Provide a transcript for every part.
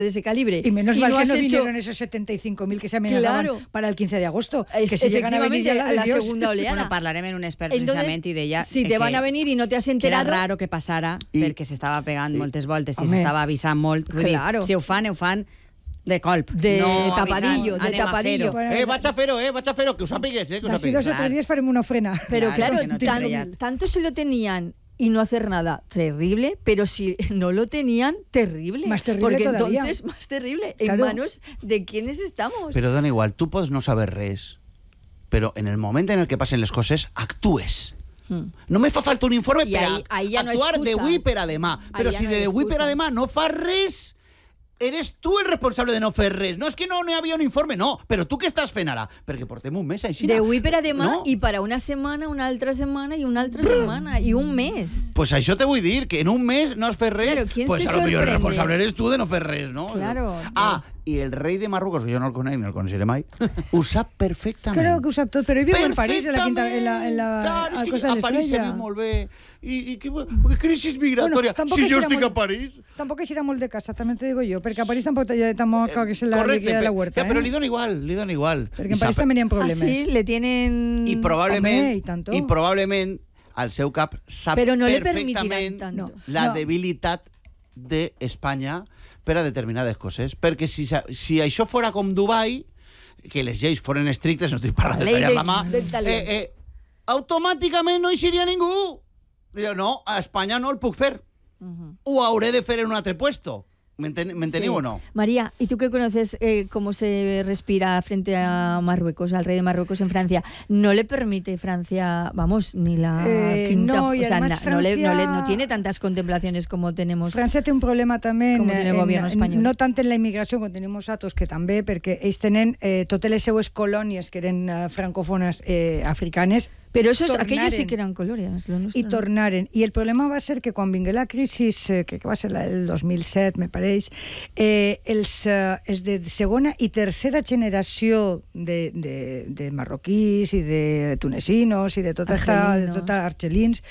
de ese calibre. Y menos mal no que no has vinieron esos 75.000 que se amenazaban para el 15 de agosto. Que si llegan a venir ya a la segunda oleada. Bueno, parlarem en un expert precisament i deia si te van a venir i no te has enterado... Que era raro que passara perquè s'estava pegant moltes voltes i home, s'estava avisant molt. Vull dir, si ho fan de colp. De no tapadillo, avisant, de tapadillo. Vaig a fer-ho, que ho sàpigues, que ho Así sàpigues. 2 o 3 días farem una ofrena. Pero claro, que no te creas. tanto se lo tenían y no hacer nada, terrible, pero si no lo tenían, terrible. Más terrible porque todavía. entonces, más terrible. Claro. ¿En manos de quiénes estamos? Però dona igual, tu pots no saber res, però en el moment en el que passen les coses, actues. No me fa falta un informe I per ahí ja no actuar excuses. d'avui per a demà. Però Ahí ja si no de d'avui per a excusa. demà no fas res, eres tu el responsable de no fer res. No és que no hi havia un informe, no. Però tu què estàs fent ara? Perquè portem un mes així. D'avui per a demà No? i per a una setmana, una altra setmana i una altra setmana i un mes. Pues això te vull dir, que en un mes no has fet res, Claro, ¿quién pues se a lo millor el sorprende? responsable eres tu de no fer res, no? Claro. I el rei de Marruecos, que jo no el conec ni el coneixeré mai, ho sap perfectament. Creo que ho sap tot, però ell viu en París, en la quinta, Clar, al és Costa que de a París se l'Estrella. viu molt bé. I que crisis migratòria. tampoc Si jo serà estic molt- a París... Tampoc eixirà molt de casa, també te digo jo, perquè a París tampoc que se la liquida de la huerta. Però li dona igual. Perquè en París també hi ha problemes. Así le tienen... I probablement, Home, i tanto. i probablement al seu cap sap Però no le perfectament permitiran tanto. la No. debilitat d'Espanya per a determinades coses. Perquè si això fora com Dubai, que les lleis foren estrictes, no estic parlant de Ley tallar la mà, del talent. automàticament no hi seria ningú. Diria, no, a Espanya no el puc fer. Ho hauré de fer en un altre puesto. ¿M'enteniu o no? María, ¿y tú qué conoces cómo se respira frente a Marruecos, al rey de Marruecos en Francia? No le permite Francia, vamos, ni la quinta... no, y o sea, además Francia... no tiene tantas contemplaciones como tenemos... Francia té un problema també Com tiene el gobierno espanyol. no tant en la immigració com tenim nosaltres, que també, perquè ells tenen totes les seues colònies que eren francòfones africanes. Pero esos, tornaren. aquellos sí que eran colonias. Lo nuestro I no. tornaren. I el problema va ser que quan vingué la crisi, que va ser el 2007, me pareix, els de segona i tercera generació de marroquís i de tunesinos i de tota argelins,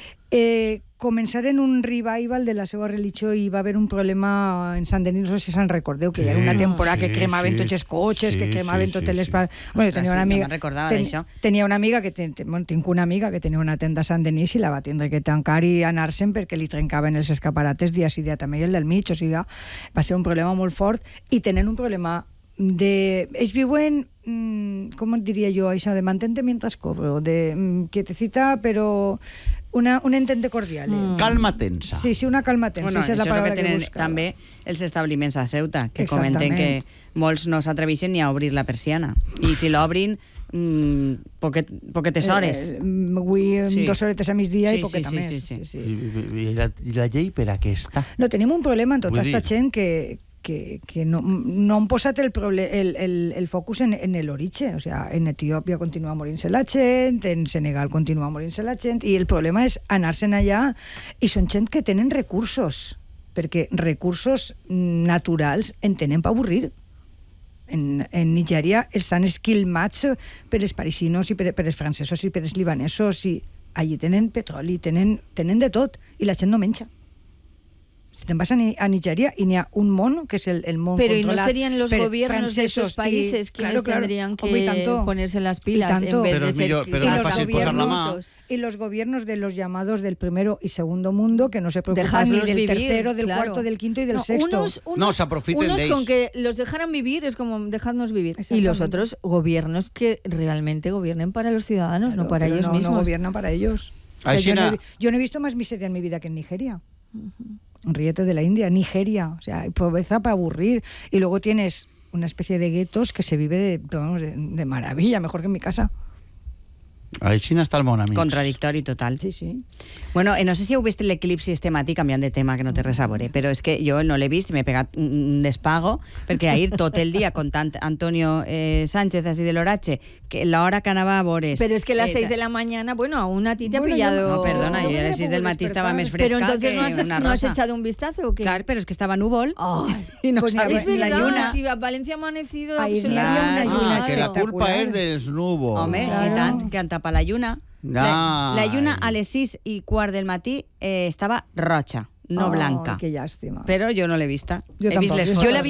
començaren un revival de la seva religió i va haver un problema en Sant Denis, no sé si se'n recordeu, que hi ha una temporada que cremaven tots els cotxes, que cremaven totes les... Bueno, Ostres, no me'n recordava d'això. Tenia una amiga tinc una amiga que tenia una tenda a Sant Denis i la va tindre que tancar i anar-se'n perquè li trencaven els escaparates dia sí dia també i el del mig, o sigui, va ser un problema molt fort i tenen un problema de... Ells viuen, com diria jo, això, de mantente mientras cobro, de quietecita, però un entente cordial. Calma tensa. Sí, una calma tensa. Bueno, Esa és la això és el paraula que tenen buscava. també els establiments a Ceuta, que Exactament. comenten que molts no s'atreveixen ni a obrir la persiana. I si l'obrin, poquetes hores. Avui, Sí. 2 horetes a migdia Sí, i poqueta sí, més. sí, sí. I la llei per a què està? No, tenim un problema en tota Vull aquesta dir- gent que no han posat el focus en l'origen. O sea, en Etiòpia continua morint-se la gent, en Senegal continua morint-se la gent, i el problema és anar-se'n allà, i són gent que tenen recursos, perquè recursos naturals en tenen per avorrir. En Nigèria estan esquilmats per els parisinos i per els francesos i per els libanesos, i allí tenen petroli, tenen de tot, i la gent no menja. Si te'n vas a Nigèria y n'hi ha un món, que és el món Pero ¿y no controlat serían los per gobiernos de esos francesos países quienes tendrían Home, i que tanto. ponerse las Y pilas tanto. en vez Pero de es ser millor- pero no es los fácil posar la mà. gobiernos? Y los gobiernos de los llamados del primero y segundo mundo, que no se preocupan ni Dejarlos del vivir, tercero, del claro. cuarto, del quinto y del No, sexto. No, se aprofiten unos d'ells. con que los dejaran vivir es como dejarnos vivir. Y Exactamente. los otros gobiernos que realmente gobiernen para los ciudadanos, Claro, no para pero ellos no, mismos. No gobiernan para ellos. O sea, Així yo no he visto más miseria en mi vida que en Nigeria. Ríete de la India, Nigeria. O sea, hay pobreza para aburrir. Y luego tienes una especie de guetos que se vive de maravilla, mejor que en mi casa. Així està el món, amics. Contradictori total. Sí, sí. Bueno, no sé si heu vist l'eclipsi este matí, canviant de tema, que no té res a veure, però és que jo no l'he vist i m'he pegat un despago, perquè ahir tot el dia contant Antonio Sánchez así de l'oratge, que l'hora que anava a veure... Pero es que a las 6 de la mañana, bueno, aún a ti te ha Bueno, pillado... No, perdona, Yo jo me a les 6 del puedo matí estava més Pero fresca entonces que una no has rosa. echado un vistazo o qué? Clar, però és que estava núvol Ay, i no pues sabies es ni ni la verdad, lluna. si a Valencia ha amanecido Ahí absolutamente había una lluna Ah, que la culpa espectacular. és dels núvols. Home, Claro. i tant, que han tapat la lluna. Ai. La lluna a les 6:15 del matí estava roja, no blanca. Que llàstima. Però jo no l'he vista. Jo He vist tampoc. les Jo fotos. la vi